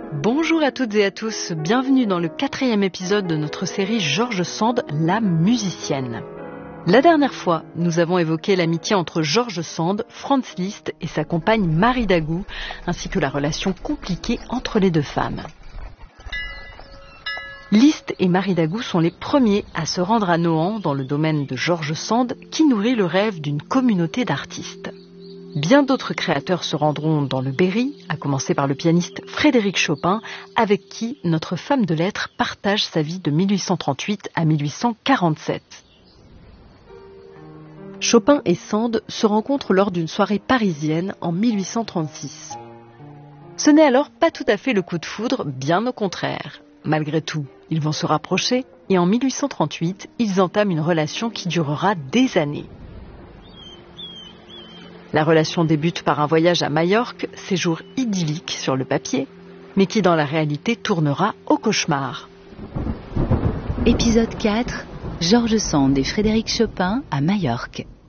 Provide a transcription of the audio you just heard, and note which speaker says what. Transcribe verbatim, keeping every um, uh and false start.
Speaker 1: Bonjour à toutes et à tous, bienvenue dans le quatrième épisode de notre série George Sand, la musicienne. La dernière fois, nous avons évoqué l'amitié entre George Sand, Franz Liszt et sa compagne Marie Dagout, ainsi que la relation compliquée entre les deux femmes. Liszt et Marie Dagout sont les premiers à se rendre à Nohant dans le domaine de George Sand, qui nourrit le rêve d'une communauté d'artistes. Bien d'autres créateurs se rendront dans le Berry, à commencer par le pianiste Frédéric Chopin, avec qui notre femme de lettres partage sa vie de mille huit cent trente-huit à mille huit cent quarante-sept. Chopin et Sand se rencontrent lors d'une soirée parisienne en mille huit cent trente-six. Ce n'est alors pas tout à fait le coup de foudre, bien au contraire. Malgré tout, ils vont se rapprocher et en mille huit cent trente-huit, ils entament une relation qui durera des années. La relation débute par un voyage à Majorque, séjour idyllique sur le papier, mais qui dans la réalité tournera au cauchemar.
Speaker 2: Épisode quatre, George Sand et Frédéric Chopin à Majorque.